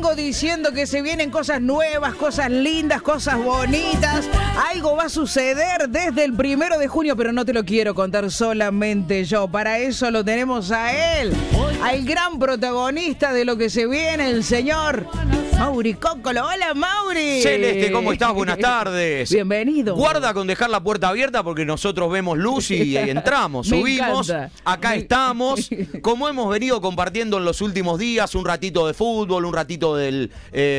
vengo diciendo que se vienen cosas nuevas, cosas lindas, cosas bonitas. Algo va a suceder desde el 1 de junio, pero no te lo quiero contar solamente yo. Para eso lo tenemos a él, al gran protagonista de lo que se viene, el señor Mauri Cóccolo. Hola, Mauri. Celeste, ¿cómo estás? Buenas tardes. Bienvenido. Guarda con dejar la puerta abierta porque nosotros vemos luz y entramos, subimos, acá estamos. Como hemos venido compartiendo en los últimos días, un ratito de fútbol, un ratito del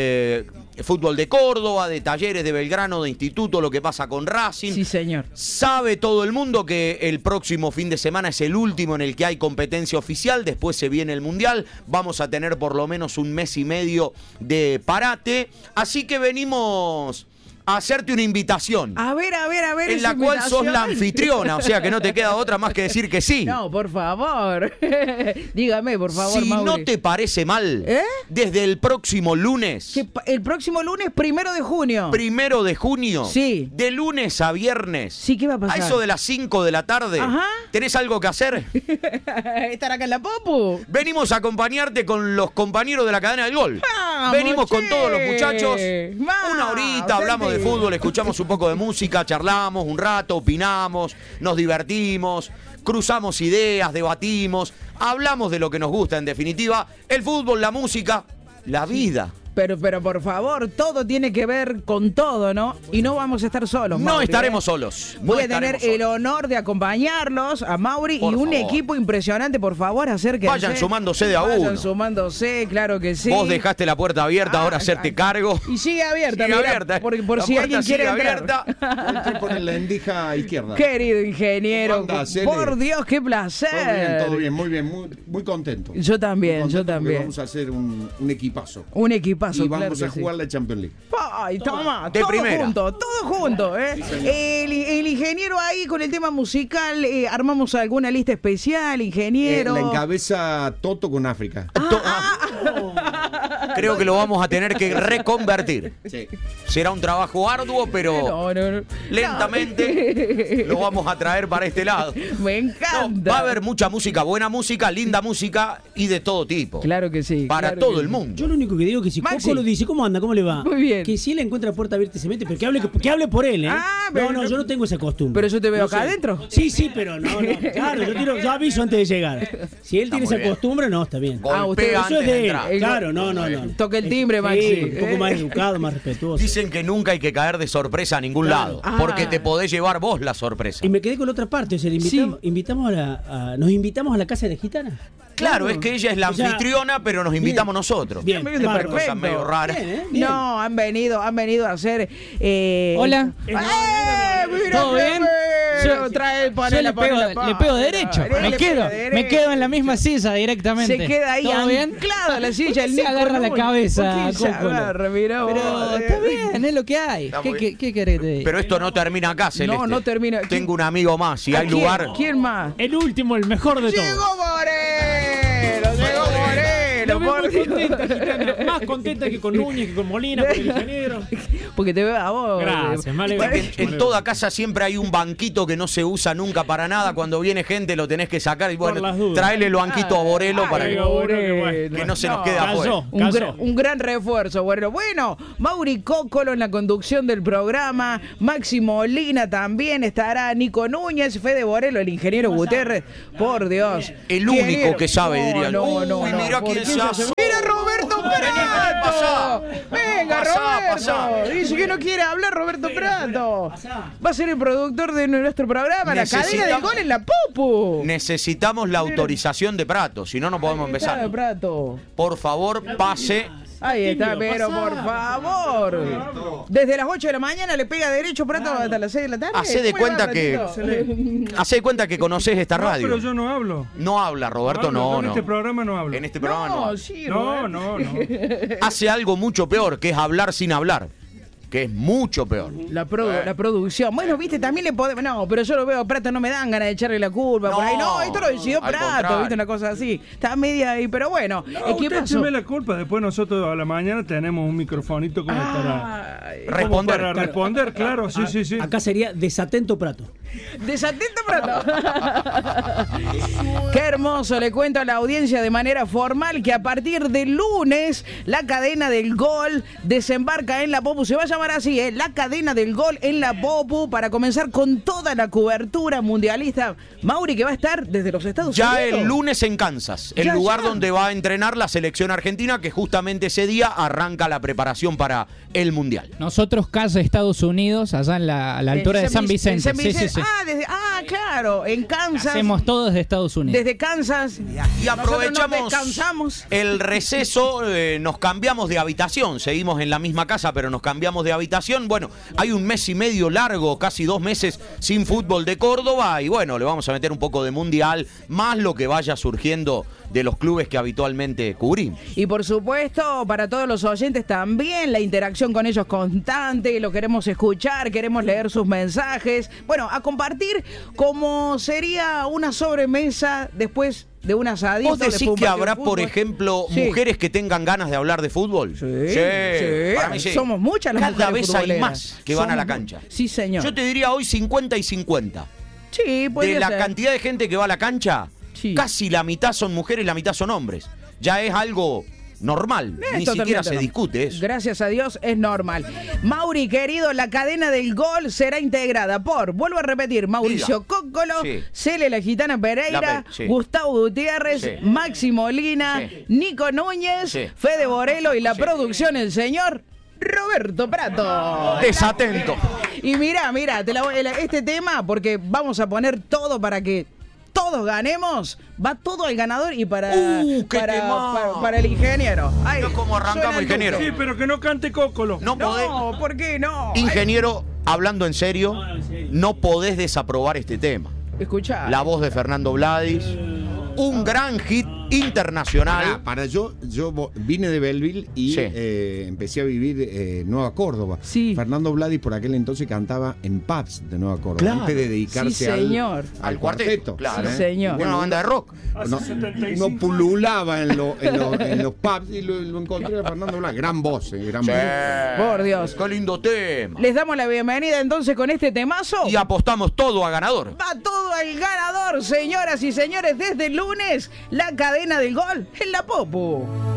fútbol de Córdoba, de Talleres de Belgrano, de Instituto, lo que pasa con Racing. Sí, señor. Sabe todo el mundo que el próximo fin de semana es el último en el que hay competencia oficial, después se viene el Mundial, vamos a tener por lo menos un mes y medio de parate, así que venimos a hacerte una invitación. A ver. En la cual sos la anfitriona, o sea que no te queda otra más que decir que sí. No, por favor. Dígame, por favor, Si Mauri. no te parece mal, desde el próximo lunes. El próximo lunes, 1 de junio. 1 de junio. Sí. De lunes a viernes. Sí, ¿qué va a pasar? A eso de las 5 de la tarde. Ajá. ¿Tenés algo que hacer? ¿Estar acá en la Popu? Venimos a acompañarte con los compañeros de la cadena del gol. ¡Vamos, Venimos con che! todos los muchachos. ¡Vamos! Una horita, hablamos de fútbol, escuchamos un poco de música, charlamos un rato, opinamos, nos divertimos, cruzamos ideas, debatimos, hablamos de lo que nos gusta en definitiva, el fútbol, la música, la vida. Pero por favor, todo tiene que ver con todo, ¿no? Y no vamos a estar solos, Mauri. No estaremos solos. Voy a tener el honor de acompañarlos a Mauri Por y un favor. equipo impresionante. Por favor, acérquense. Vayan sumándose de a uno. Vayan sumándose, claro que sí. Vos dejaste la puerta abierta, ahora hacerte cargo. Y sigue abierta, Sigue mirá, abierta. por La si puerta alguien quiere sigue entrar. abierta. Estoy por la endija izquierda. Querido ingeniero, ¿Cómo andás, Cele? por Dios, qué placer. Todo bien, muy bien, muy contento. Yo también, Muy yo contento porque también. Vamos a hacer un equipazo. Un equipazo, Y claro vamos que a jugar la Champions League. Ay, toma, De todo primera. junto, todo junto, ¿eh? El ingeniero ahí con el tema musical, armamos alguna lista especial, ingeniero. La encabeza Toto con África. Creo que lo vamos a tener que reconvertir. Sí. Será un trabajo arduo, pero No. lentamente lo vamos a traer para este lado. Me No, encanta. va a haber mucha música, buena música, linda música y de todo tipo. Claro que sí. Para claro todo que el sí. mundo. Yo lo único que digo es que si Maxi. Coco lo dice, ¿cómo anda? ¿Cómo le va? Muy bien. Que si él encuentra puerta abierta y se mete, pero que hable por él, ¿eh? Ah, pero no, no- yo no tengo esa costumbre. Pero yo te veo No acá sé. adentro. Sí, pero no. Claro, yo aviso antes de llegar. Si él tiene muy esa bien. costumbre, no, está bien. Golpea usted- Eso antes es de de él. entrar. Claro, no. Toca el timbre, Sí, Maxi. un poco más educado, más respetuoso. Dicen que nunca hay que caer de sorpresa a ningún Claro. lado, porque te podés llevar vos la sorpresa. Y me quedé con la otra parte, o sea, nos invitamos a la casa de la gitana. Claro, es que ella es la O sea, anfitriona, pero nos invitamos nosotros. Bien, Bien, bárbaro. Cosa medio rara. Bien, ¿eh? Bien. No, han venido a hacer. Hola. Mira ¿Todo qué bien? bueno, trae el panel, Yo le pego derecho. Me quedo en la misma silla directamente. Se queda ahí ¿Todo bien? anclado a la silla. El Se Nico agarra la Núñez. cabeza, ¿Por qué se Cóccolo? agarra? Mirá vos. Pero está bien, es lo que hay. Está muy bien. ¿Qué querés que te diga? Pero esto no termina acá, Celeste. No termina. Tengo un amigo más, si hay ¿Quién? lugar. ¿Quién más? El último, el mejor de todos. Llegó Moreno, llegó Moreno, por Dios. Más contenta que con Núñez, que con Molina, con el ingeniero. Porque te veo a vos. Gracias, me alegro. En toda casa siempre hay un banquito que no se usa nunca para nada. Cuando viene gente lo tenés que sacar y Por bueno, las dudas. traele el banquito a Borelo para Ay, que, Moreno. que no se nos quede afuera. Un gran refuerzo, bueno, Mauri Cóccolo en la conducción del programa, Maxi Molina también estará, Nico Núñez, Fede Borelo, el ingeniero Gutiérrez, por Dios. El único Ingeniero. que sabe, dirían. No, Uy, mirá ¿por quién qué se asoma? ¡Mira Roberto Prato! Venga, Pasá, Roberto. pasá. Dice que no quiere hablar Roberto Prato. Va a ser el productor de nuestro programa, la cadena del gol en la Popu. Necesitamos la autorización de Prato, si no, no podemos Está empezar. Prato. Por favor, pase. Ahí está, pero por favor. Desde las 8 de la mañana le pega derecho Prato hasta las 6 de la tarde. Hacé de ¿Cómo le va, cuenta que- Pratito? Hacé de cuenta que conoces esta radio. Pero yo no hablo. No habla, Roberto, No hablo, yo no. en este programa no hablo. En este programa no. No, habla. sí, No, Roberto. no. Hace algo mucho peor, que es hablar sin hablar. que es mucho peor. La producción. Bueno, viste, también le podemos... No, pero yo lo veo a Prato, no me dan ganas de echarle la culpa por ahí. No, esto lo decidió Prato, viste, una cosa así. Está media ahí, pero bueno. ¿Qué pasó? Usted la culpa, después nosotros a la mañana tenemos un microfonito como para responder, claro, sí. Acá sería desatento Prato. Desatento Prato. Qué hermoso, le cuento a la audiencia de manera formal que a partir del lunes la cadena del gol desembarca en la Popu. Se va a llamar así, la cadena del gol en la Popu, para comenzar con toda la cobertura mundialista. Mauri, que va a estar desde los Estados Unidos. Ya el lunes en Kansas, el lugar donde va a entrenar la selección argentina, que justamente ese día arranca la preparación para el Mundial. Nosotros casa Estados Unidos, allá a la altura de San Vicente. Sí. Claro, en Kansas. Hacemos todo desde Estados Unidos. Desde Kansas. Y aprovechamos el receso, nos cambiamos de habitación. Seguimos en la misma casa, pero nos cambiamos de habitación. Bueno, hay un mes y medio largo, casi 2 meses sin fútbol de Córdoba. Y bueno, le vamos a meter un poco de mundial, más lo que vaya surgiendo de los clubes que habitualmente cubrimos. Y por supuesto, para todos los oyentes también, la interacción con ellos constante, lo queremos escuchar, queremos leer sus mensajes. Bueno, a compartir como sería una sobremesa después de un asadito. ¿Vos decís que habrá, por ejemplo, mujeres que tengan ganas de hablar de fútbol? Sí. Para mí sí. Somos muchas las mujeres. Cada vez hay más que van a la cancha. Sí, señor. Yo te diría hoy 50 y 50. Sí, podría ser. De la ser. Cantidad de gente que va a la cancha, casi la mitad son mujeres y la mitad son hombres. Ya es algo normal, ni siquiera se discute eso. Gracias a Dios es normal. Mauri, querido, la cadena del gol será integrada por, vuelvo a repetir, Mauricio Cóccolo, Cele la Gitana Pereira, Gustavo Gutiérrez, Maxi Molina, Nico Núñez, Fede Borelo y la producción el señor Roberto Prato. Desatento. Y mira, este tema, porque vamos a poner todo para que todos ganemos, va todo al ganador y para el ingeniero. Ay, ¿cómo arrancamos, ingeniero? Sí, pero que no cante Cóccolo. No, ¿por qué no? Ingeniero, hablando en serio, no podés desaprobar este tema. Escuchá. La voz de Fernando Vladis, un gran hit internacional. Yo vine de Belleville y empecé a vivir en Nueva Córdoba. Fernando Vladis por aquel entonces cantaba en pubs de Nueva Córdoba, antes de dedicarse al cuarteto. Claro. Sí, señor. Una banda de rock. No pululaba en los pubs y lo encontré a Fernando Vladis. Gran voz, gran voz. Por Dios. Qué lindo tema. Les damos la bienvenida entonces con este temazo. Y apostamos todo a ganador. Va todo al ganador, señoras y señores, desde el lunes, la cadena del gol en la Popu.